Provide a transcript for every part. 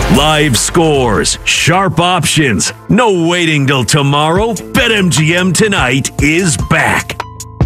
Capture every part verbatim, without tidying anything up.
Live scores, sharp options, no waiting till tomorrow. BetMGM tonight is back.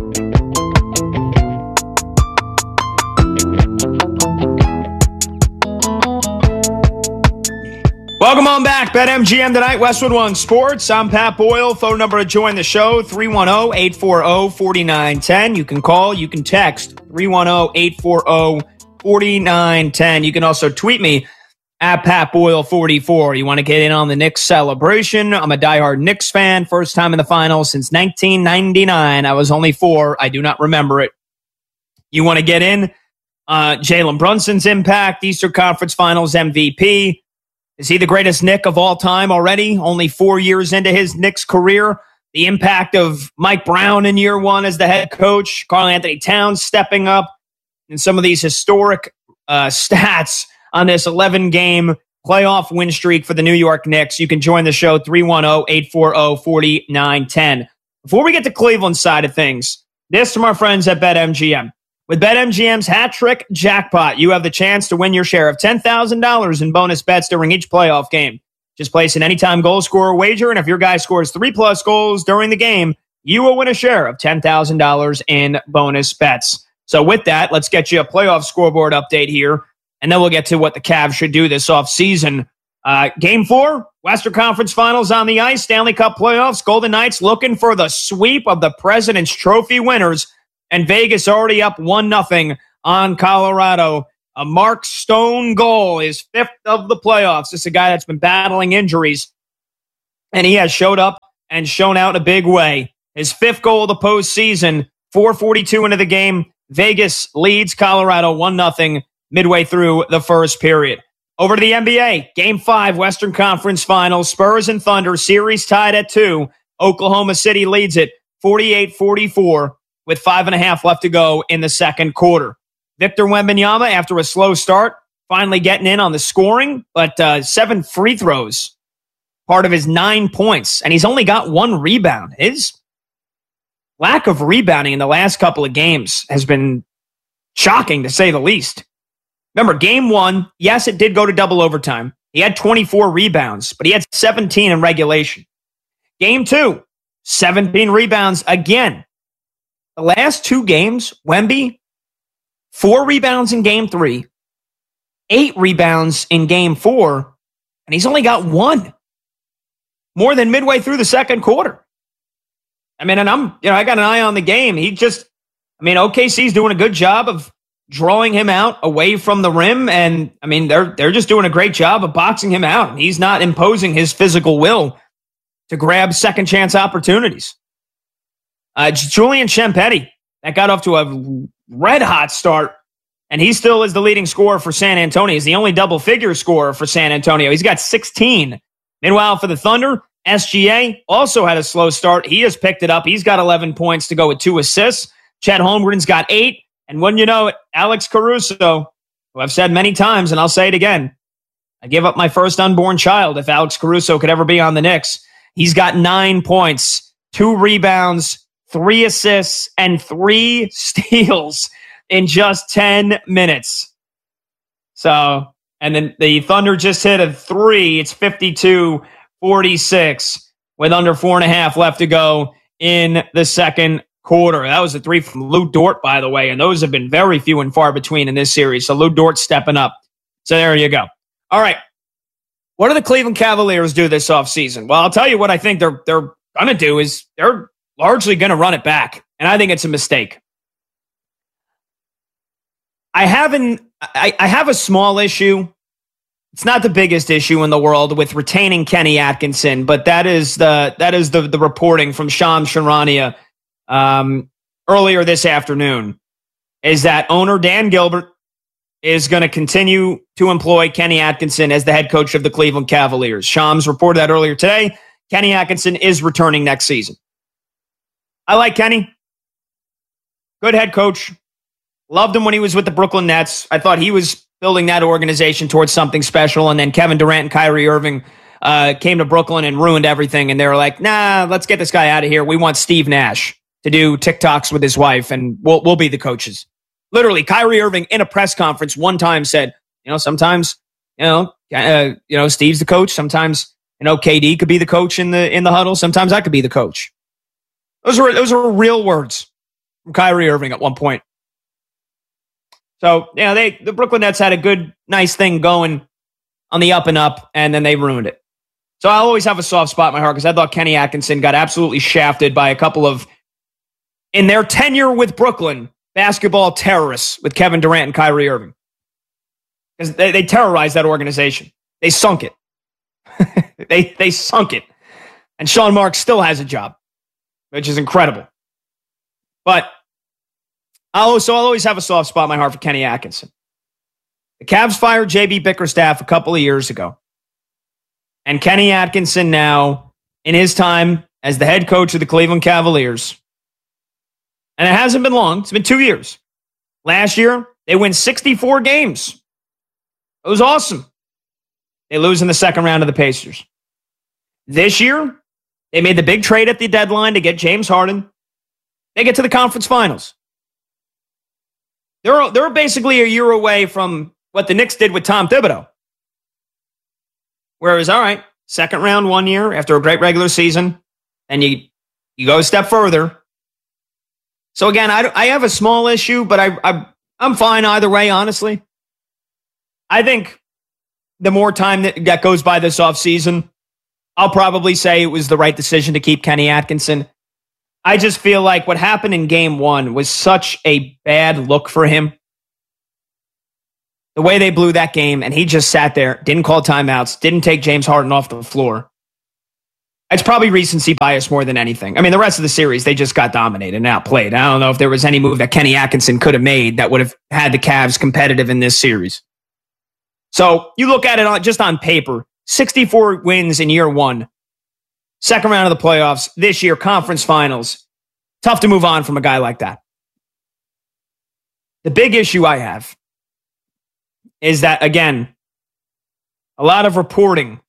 Welcome on back. BetMGM tonight, Westwood One Sports. I'm Pat Boyle. Phone number to join the show, three one zero, eight four zero, four nine one zero. You can call, you can text, three one zero, eight four zero, four nine one zero. You can also tweet me at Pat Boyle forty-four. You want to get in on the Knicks celebration? I'm a diehard Knicks fan. First time in the finals since nineteen ninety-nine. I was only four. I do not remember it. You want to get in? Uh, Jalen Brunson's impact, Eastern Conference Finals M V P. Is he the greatest Knick of all time already? Only four years into his Knicks career. The impact of Mike Brown in year one as the head coach, Karl-Anthony Towns stepping up, and some of these historic uh, stats on this eleven-game playoff win streak for the New York Knicks. You can join the show, three one zero, eight four zero, four nine one zero. Before we get to Cleveland side of things, this from our friends at BetMGM. With BetMGM's Hat Trick Jackpot, you have the chance to win your share of ten thousand dollars in bonus bets during each playoff game. Just place an anytime goal scorer wager, and if your guy scores three-plus goals during the game, you will win a share of ten thousand dollars in bonus bets. So with that, let's get you a playoff scoreboard update here, and then we'll get to what the Cavs should do this offseason. Uh, game four, Western Conference Finals on the ice, Stanley Cup playoffs, Golden Knights looking for the sweep of the President's Trophy winners. And Vegas already up one nothing on Colorado. A Mark Stone goal, his fifth of the playoffs. This is a guy that's been battling injuries, and he has showed up and shown out in a big way. His fifth goal of the postseason, four forty-two into the game. Vegas leads Colorado one nothing midway through the first period. Over to the N B A. Game five, Western Conference Finals. Spurs and Thunder, series tied at two. Oklahoma City leads it forty-eight forty-four. With five and a half left to go in the second quarter. Victor Wembanyama, after a slow start, finally getting in on the scoring, but uh, seven free throws, part of his nine points, and he's only got one rebound. His lack of rebounding in the last couple of games has been shocking, to say the least. Remember, game one, yes, it did go to double overtime. He had twenty-four rebounds, but he had seventeen in regulation. Game two, seventeen rebounds again. The last two games, Wemby, four rebounds in game three, eight rebounds in game four, and he's only got one. More than midway through the second quarter. I mean, and I'm, you know, I got an eye on the game. He just, I mean, O K C's doing a good job of drawing him out away from the rim, and I mean, they're they're just doing a great job of boxing him out. He's not imposing his physical will to grab second chance opportunities. Uh, Julian Champetti, that got off to a red-hot start, and he still is the leading scorer for San Antonio. He's the only double-figure scorer for San Antonio. He's got sixteen. Meanwhile, for the Thunder, S G A also had a slow start. He has picked it up. He's got eleven points to go with two assists. Chet Holmgren's got eight. And wouldn't you know it, Alex Caruso, who I've said many times, and I'll say it again, I give up my first unborn child if Alex Caruso could ever be on the Knicks. He's got nine points, two rebounds, three assists, and three steals in just ten minutes. So, and then the Thunder just hit a three. It's fifty-two forty-six with under four and a half left to go in the second quarter. That was a three from Lou Dort, by the way, and those have been very few and far between in this series. So Lou Dort stepping up. So there you go. All right. What do the Cleveland Cavaliers do this offseason? Well, I'll tell you what I think they're they're going to do is they're largely going to run it back, and I think it's a mistake. I haven't. I, I have a small issue. It's not the biggest issue in the world with retaining Kenny Atkinson, but that is the that is the the reporting from Shams Charania um, earlier this afternoon. Is that owner Dan Gilbert is going to continue to employ Kenny Atkinson as the head coach of the Cleveland Cavaliers? Shams reported that earlier today. Kenny Atkinson is returning next season. I like Kenny. Good head coach. Loved him when he was with the Brooklyn Nets. I thought he was building that organization towards something special. And then Kevin Durant and Kyrie Irving uh, came to Brooklyn and ruined everything. And they were like, nah, let's get this guy out of here. We want Steve Nash to do TikToks with his wife, and we'll, we'll be the coaches. Literally, Kyrie Irving in a press conference one time said, you know, sometimes, you know, Uh, you know, Steve's the coach. Sometimes, you know, K D could be the coach in the in the huddle. Sometimes I could be the coach. Those are those are real words from Kyrie Irving at one point. So, yeah, they the Brooklyn Nets had a good, nice thing going on the up and up, and then they ruined it. So I'll always have a soft spot in my heart because I thought Kenny Atkinson got absolutely shafted by a couple of, in their tenure with Brooklyn, basketball terrorists with Kevin Durant and Kyrie Irving. Because they, they terrorized that organization. They sunk it. they they sunk it. And Sean Marks still has a job, which is incredible. But I'll, so I'll always have a soft spot in my heart for Kenny Atkinson. The Cavs fired J B Bickerstaff a couple of years ago. And Kenny Atkinson now, in his time as the head coach of the Cleveland Cavaliers, and it hasn't been long, it's been two years. Last year, they win sixty-four games. It was awesome. They lose in the second round of the Pacers. This year, they made the big trade at the deadline to get James Harden. They get to the conference finals. They're, they're basically a year away from what the Knicks did with Tom Thibodeau. Whereas, all right, second round one year after a great regular season, and you you go a step further. So again, I, I have a small issue, but I, I, I'm fine either way, honestly. I think the more time that, that goes by this offseason, I'll probably say it was the right decision to keep Kenny Atkinson. I just feel like what happened in game one was such a bad look for him. The way they blew that game, and he just sat there, didn't call timeouts, didn't take James Harden off the floor. It's probably recency bias more than anything. I mean, the rest of the series, they just got dominated and outplayed. I don't know if there was any move that Kenny Atkinson could have made that would have had the Cavs competitive in this series. So you look at it on, just on paper, sixty-four wins in year one. Second round of the playoffs, this year, conference finals. Tough to move on from a guy like that. The big issue I have is that, again, a lot of reporting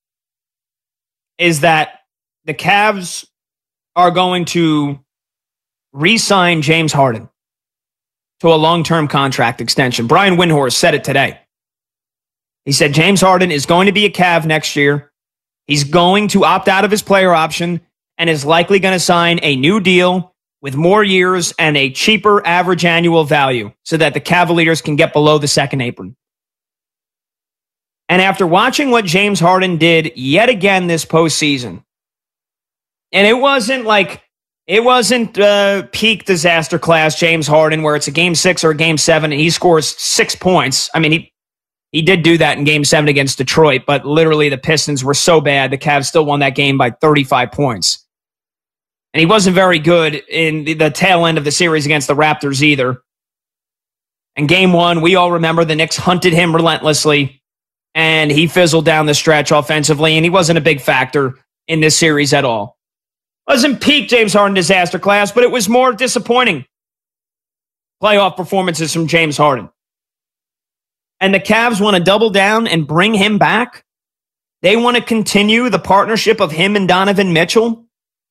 is that the Cavs are going to re-sign James Harden to a long-term contract extension. Brian Windhorst said it today. He said James Harden is going to be a Cav next year. He's going to opt out of his player option and is likely going to sign a new deal with more years and a cheaper average annual value so that the Cavaliers can get below the second apron. And after watching what James Harden did yet again this postseason, and it wasn't like, it wasn't uh, peak disaster class James Harden where it's a game six or a game seven and he scores six points. I mean, he he did do that in game seven against Detroit, but literally the Pistons were so bad, the Cavs still won that game by thirty-five points. And he wasn't very good in the, the tail end of the series against the Raptors either. And game one, we all remember the Knicks hunted him relentlessly. And he fizzled down the stretch offensively, and he wasn't a big factor in this series at all. Wasn't peak James Harden disaster class, but it was more disappointing playoff performances from James Harden. And the Cavs want to double down and bring him back. They want to continue the partnership of him and Donovan Mitchell.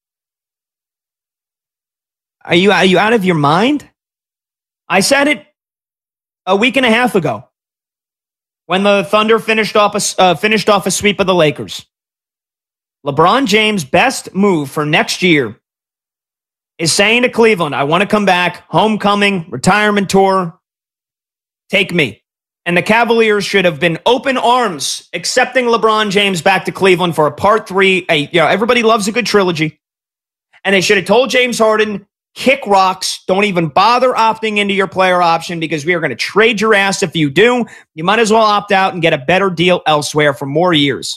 Are you, are you out of your mind? I said it a week and a half ago, when the Thunder finished off a, uh, finished off a sweep of the Lakers. LeBron James' best move for next year is saying to Cleveland, I want to come back, homecoming, retirement tour, take me. And the Cavaliers should have been open arms accepting LeBron James back to Cleveland for a part three. A, you know, everybody loves a good trilogy. And they should have told James Harden, kick rocks. Don't even bother opting into your player option because we are going to trade your ass if you do. You might as well opt out and get a better deal elsewhere for more years.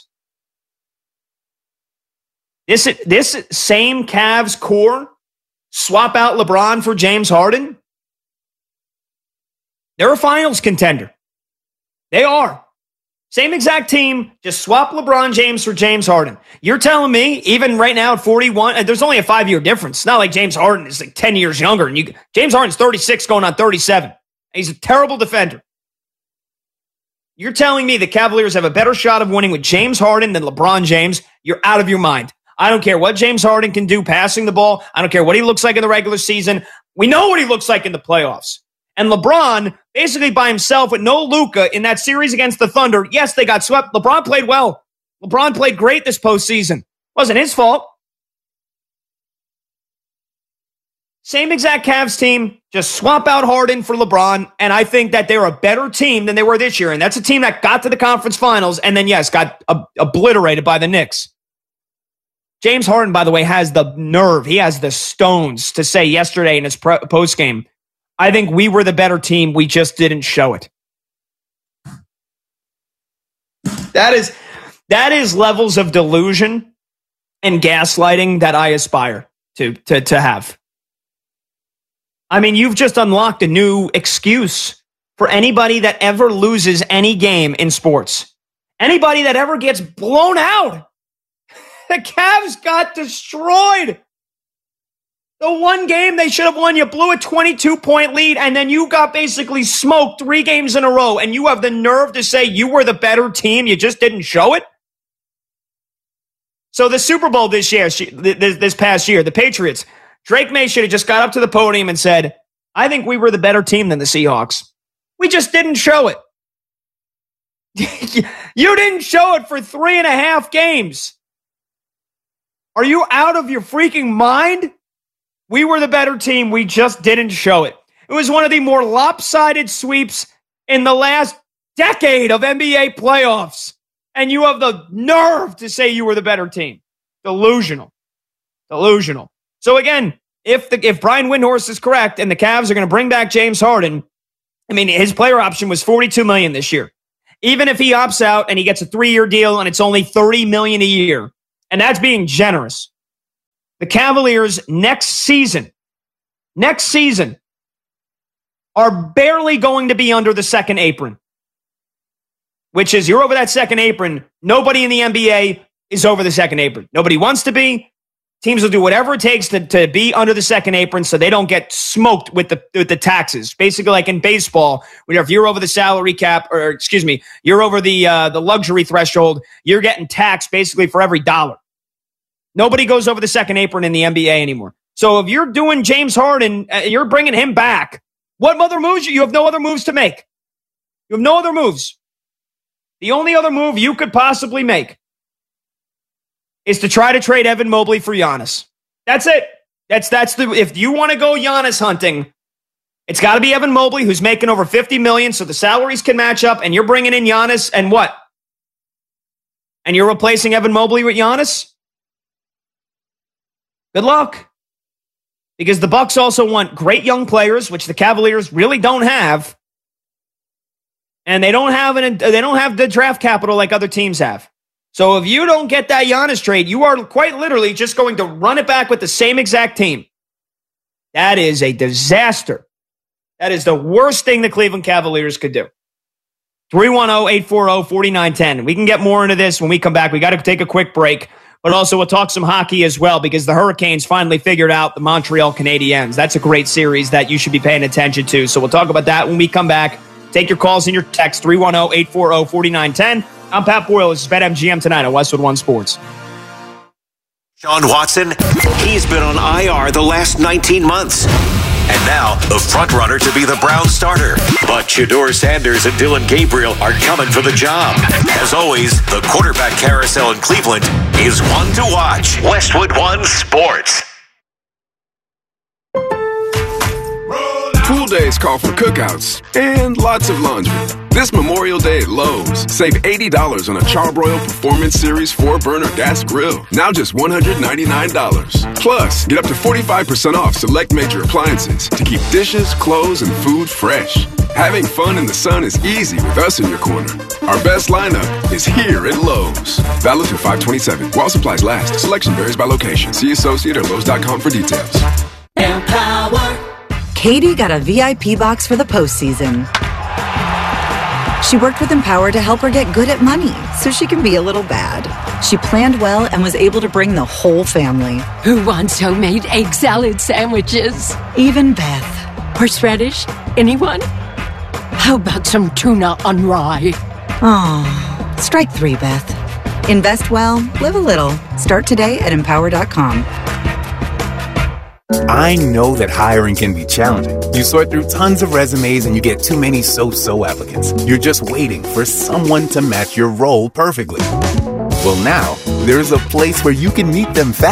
This, this same Cavs core, swap out LeBron for James Harden. They're a finals contender. They are. Same exact team, just swap LeBron James for James Harden. You're telling me, even right now at forty-one, there's only a five-year difference. It's not like James Harden is like ten years younger. And you, James Harden's thirty-six going on thirty-seven. He's a terrible defender. You're telling me the Cavaliers have a better shot of winning with James Harden than LeBron James? You're out of your mind. I don't care what James Harden can do passing the ball. I don't care what he looks like in the regular season. We know what he looks like in the playoffs. And LeBron, basically by himself with no Luka in that series against the Thunder, yes, they got swept. LeBron played well. LeBron played great this postseason. Wasn't his fault. Same exact Cavs team, just swap out Harden for LeBron, and I think that they're a better team than they were this year. And that's a team that got to the conference finals and then, yes, got ob- obliterated by the Knicks. James Harden, by the way, has the nerve. He has the stones to say yesterday in his pre- postgame, I think we were the better team. We just didn't show it. That is, that is levels of delusion and gaslighting that I aspire to, to, to have. I mean, you've just unlocked a new excuse for anybody that ever loses any game in sports. Anybody that ever gets blown out. The Cavs got destroyed. The one game they should have won, you blew a twenty-two point lead, and then you got basically smoked three games in a row, and you have the nerve to say you were the better team, you just didn't show it? So the Super Bowl this year, this past year, the Patriots, Drake May should have just got up to the podium and said, I think we were the better team than the Seahawks. We just didn't show it. You didn't show it for three and a half games. Are you out of your freaking mind? We were the better team. We just didn't show it. It was one of the more lopsided sweeps in the last decade of N B A playoffs. And you have the nerve to say you were the better team. Delusional. Delusional. So again, if the if Brian Windhorst is correct and the Cavs are going to bring back James Harden, I mean, his player option was forty-two million dollars this year. Even if he opts out and he gets a three-year deal and it's only thirty million dollars a year, and that's being generous, the Cavaliers next season, next season, are barely going to be under the second apron. Which is, you're over that second apron. Nobody in the N B A is over the second apron. Nobody wants to be. Teams will do whatever it takes to, to be under the second apron so they don't get smoked with the with the taxes. Basically, like in baseball, where if you're over the salary cap, or excuse me, you're over the uh, the luxury threshold, you're getting taxed basically for every dollar. Nobody goes over the second apron in the N B A anymore. So if you're doing James Harden, uh, you're bringing him back. What other moves? You have no other moves to make. You have no other moves. The only other move you could possibly make is to try to trade Evan Mobley for Giannis. That's it. That's that's the if you want to go Giannis hunting, it's got to be Evan Mobley, who's making over fifty million dollars, so the salaries can match up, and you're bringing in Giannis, and what? And you're replacing Evan Mobley with Giannis? Good luck. Because the Bucks also want great young players, which the Cavaliers really don't have. And they don't have an they don't have the draft capital like other teams have. So if you don't get that Giannis trade, you are quite literally just going to run it back with the same exact team. That is a disaster. That is the worst thing the Cleveland Cavaliers could do. three one zero, eight four zero, four nine one zero. We can get more into this when we come back. We got to take a quick break. But also we'll talk some hockey as well, because the Hurricanes finally figured out the Montreal Canadiens. That's a great series that you should be paying attention to. So we'll talk about that when we come back. Take your calls and your text, three one zero, eight four zero, four nine one zero. I'm Pat Boyle. This is BetMGM tonight on Westwood One Sports. Sean Watson, he's been on I R the last nineteen months. And now, the front runner to be the Browns starter. But Shedeur Sanders and Dillon Gabriel are coming for the job. As always, the quarterback carousel in Cleveland is one to watch. Westwood One Sports. Pool days call for cookouts and lots of laundry. This Memorial Day at Lowe's, save eighty dollars on a Charbroil Performance Series four burner gas grill. Now just one hundred ninety-nine dollars. Plus, get up to forty-five percent off select major appliances to keep dishes, clothes, and food fresh. Having fun in the sun is easy with us in your corner. Our best lineup is here at Lowe's. Valid through five twenty-seven. While supplies last. Selection varies by location. See associate or Lowe's dot com for details. Empower. Katie got a V I P box for the postseason. She worked with Empower to help her get good at money so she can be a little bad. She planned well and was able to bring the whole family. Who wants homemade egg salad sandwiches? Even Beth. Horseradish? Anyone? How about some tuna on rye? Oh, strike three, Beth. Invest well, live a little. Start today at empower dot com. I know that hiring can be challenging. You sort through tons of resumes and you get too many so-so applicants. You're just waiting for someone to match your role perfectly. Well, now, there's a place where you can meet them fast.